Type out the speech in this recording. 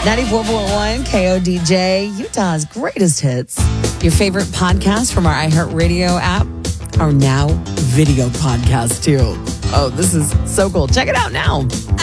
94.1 KODJ, Utah's greatest hits. Your favorite podcasts from our iHeartRadio app are now video podcasts too. Oh, this is so cool. Check it out now.